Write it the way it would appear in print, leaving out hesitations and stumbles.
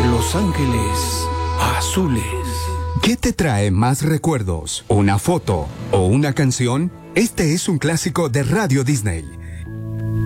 Los Ángeles Azules. ¿Qué te trae más recuerdos? ¿Una foto o una canción? Este es un clásico de Radio Disney.